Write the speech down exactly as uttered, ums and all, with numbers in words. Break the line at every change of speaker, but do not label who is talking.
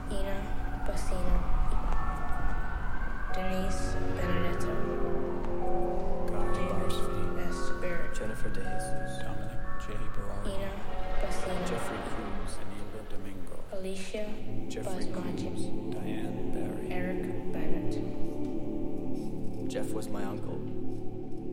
Ina Bassina, Denise Benedetto,
Guy Barsfee,
S. Barrett,
Jennifer De Jesus, Dominic J. Berardi,
Ina Bassina,
Jeffrey Cruz, Anilda Domingo,
Alicia
Jeffrey
Basmati,
Cruz, Diane Barry.
Eric Bennett.
Jeff was my